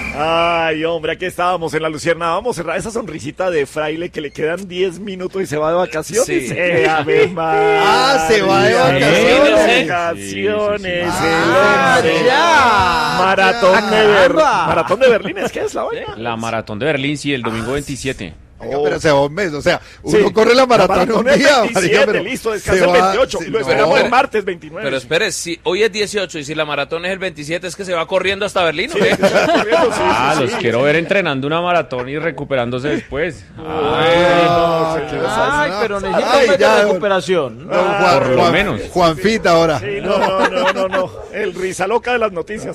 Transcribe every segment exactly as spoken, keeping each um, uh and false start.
Ay, hombre, aquí estábamos en la Lucierna. Vamos a cerrar esa sonrisita de Fraile que le quedan diez minutos y se va de vacaciones. Sí. Eh, a ver, ah, se va de vacaciones. De vacaciones. Sí, sí, sí. Ah, ya. Maratón de Berlín. Maratón de Berlín, ¿es que es la vaina? La Maratón de Berlín, sí, el domingo veintisiete. Venga, pero se va un mes, o sea, uno Sí. corre la maratón, La maratón un día, veintisiete, marica, pero listo, descansa se el va- veintiocho, sí, y lo no. esperamos el pero- martes veintinueve. Pero espere, si hoy es dieciocho y si la maratón es el veintisiete, ¿es que se va corriendo hasta Berlín o qué? Ah, los quiero ver entrenando una maratón y recuperándose después. Ah, qué Ay, cosa, pero no. necesita Ay, un mes ya, de don- recuperación. don Juan, Por lo Juan- menos. Juanfita ahora. Sí, no, no, no, no, no. El risa loca de las noticias.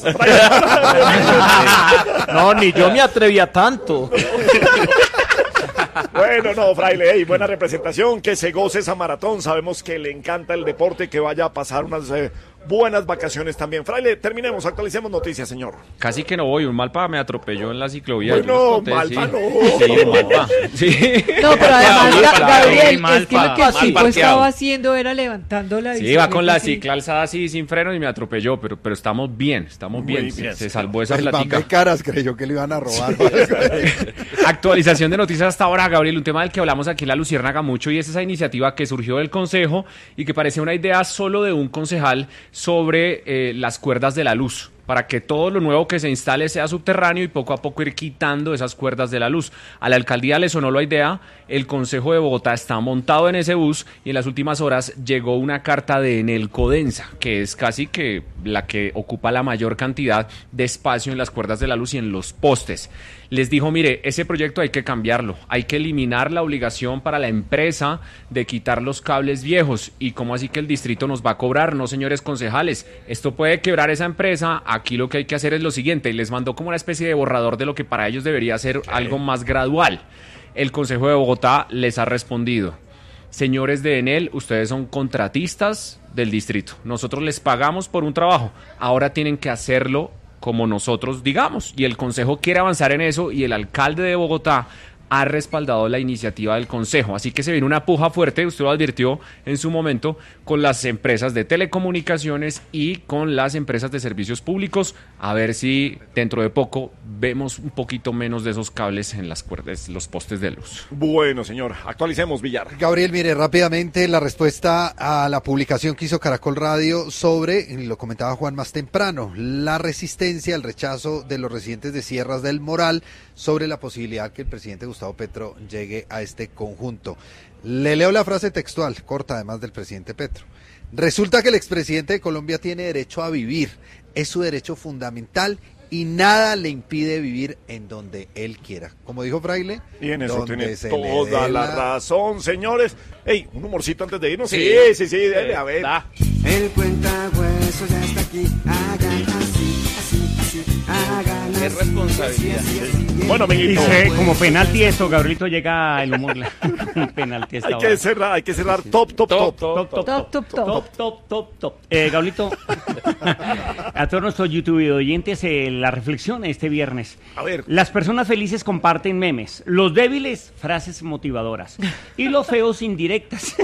No, ni yo me atreví a tanto. Bueno, no, Fraile, hey, buena representación, que se goce esa maratón, sabemos que le encanta el deporte, que vaya a pasar unas eh, buenas vacaciones también. Fraile, terminemos, actualicemos noticias, señor. Casi que no voy, un Malpa me atropelló en la ciclovía. Bueno, yo les conté, Malpa sí. no. Sí, un Malpa. Sí. No, pero además, Malpa, Ga- Gabriel, mal es que lo que pa- el mal tipo parqueado. estaba haciendo era levantando la Sí, bicicleta. iba con la así. cicla alzada así sin freno y me atropelló, pero, pero estamos bien, estamos Muy bien. bien, Se sí. salvó esa El platica. Bambe Caras creyó que le iban a robar. Actualización de noticias hasta ahora, Gabriel, un tema del que hablamos aquí en La Luciérnaga mucho y es esa iniciativa que surgió del Consejo y que parecía una idea solo de un concejal sobre eh, las cuerdas de la luz, para que todo lo nuevo que se instale sea subterráneo y poco a poco ir quitando esas cuerdas de la luz. A la alcaldía le sonó la idea, el Consejo de Bogotá está montado en ese bus y en las últimas horas llegó una carta de Enel Codensa, que es casi que la que ocupa la mayor cantidad de espacio en las cuerdas de la luz y en los postes. Les dijo, mire, ese proyecto hay que cambiarlo, hay que eliminar la obligación para la empresa de quitar los cables viejos. ¿Y cómo así que el distrito nos va a cobrar? No, señores concejales, esto puede quebrar esa empresa. Aquí lo que hay que hacer es lo siguiente, y les mandó como una especie de borrador de lo que para ellos debería ser algo más gradual. El Consejo de Bogotá les ha respondido, señores de Enel, ustedes son contratistas del distrito, nosotros les pagamos por un trabajo, ahora tienen que hacerlo como nosotros digamos, y el Consejo quiere avanzar en eso, y el alcalde de Bogotá ha respaldado la iniciativa del Consejo, así que se viene una puja fuerte, usted lo advirtió en su momento, con las empresas de telecomunicaciones y con las empresas de servicios públicos, a ver si dentro de poco vemos un poquito menos de esos cables en las cuerdas, los postes de luz. Bueno, señor, actualicemos, Villar. Gabriel, mire, rápidamente la respuesta a la publicación que hizo Caracol Radio sobre, y lo comentaba Juan más temprano, la resistencia, el rechazo de los residentes de Sierras del Moral sobre la posibilidad que el presidente Gustavo Petro llegue a este conjunto. Le leo la frase textual, corta además del presidente Petro. Resulta que el expresidente de Colombia tiene derecho a vivir, es su derecho fundamental y nada le impide vivir en donde él quiera. Como dijo Fraile, Y en eso donde tiene se le toda dé la razón, señores. Ey, un humorcito antes de irnos. Sí, Sí. sí, sí, dele, a ver. Da. El cuentahueso ya está aquí. Hagan así, así, así. Hagan Qué así, responsabilidad. así, así, así. Bueno, Y amiguito, se- como penalti esto, Gabrielito llega el humor. Un penalti esta hay hora. que cerrar, hay que cerrar top, top, top. Top, top, Top, top, Top, top, top. top, top, top, top. Eh, Gabrielito, a todos nuestros YouTube oyentes, eh, la reflexión este viernes. A ver. Las personas felices comparten memes, los débiles, frases motivadoras y los feos, indirectas.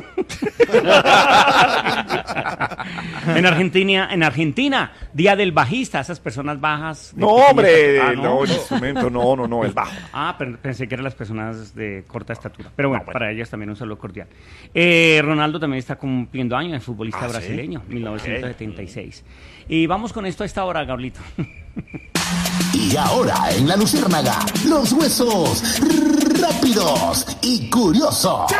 en Argentina, en Argentina, Día del Bajista, esas personas bajas. de No, pequeña hombre, estatura. Ah, no, el instrumento, no, no, no, el bajo. Ah, pero pensé que eran las personas de corta estatura. Pero bueno, para ellas también un saludo cordial. Eh, Ronaldo también está cumpliendo años, el futbolista ¿Ah, sí? brasileño, mil novecientos setenta y seis. Y vamos con esto a esta hora, Gabrielito. Y ahora en La Luciérnaga, los huesos rápidos y curiosos.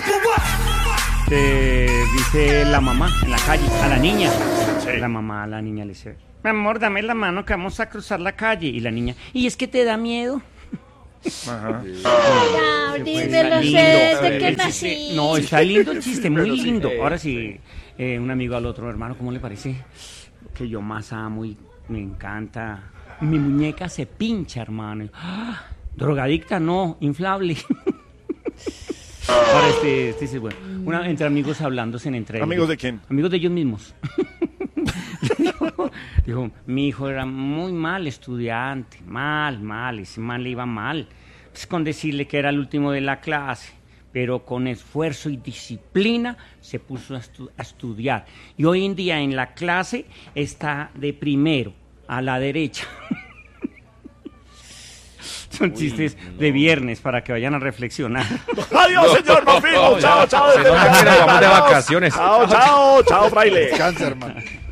Eh, dice la mamá en la calle, a la niña. La mamá a la niña le dice, mi amor, dame la mano que vamos a cruzar la calle. Y la niña, ¿y es que te da miedo? Ajá. Gabriel, Pues, me lo sé lindo. desde que El nací. chiste- No, está lindo el chiste, muy Pero sí, lindo. eh, Ahora sí, eh, un amigo al otro, hermano, ¿cómo le parece? Que yo más amo y me encanta. Mi muñeca se pincha, hermano. ¡Ah! Drogadicta, no, inflable. Ahora este, este dice, bueno, una, entre amigos hablándose en entre ¿Amigos ellos. de quién? Amigos de ellos mismos. dijo, dijo, mi hijo era muy mal estudiante, mal, mal, ese man le iba mal. Pues con decirle que era el último de la clase, pero con esfuerzo y disciplina se puso a, estu- a estudiar. Y hoy en día en la clase está de primero, a la derecha. Son chistes de viernes para que vayan a reflexionar. Adiós, señor, nos fuimos. Chao, chao. Se nota que nos vamos de vacaciones. Chao, chao, chao, fraile. Descansa, hermano.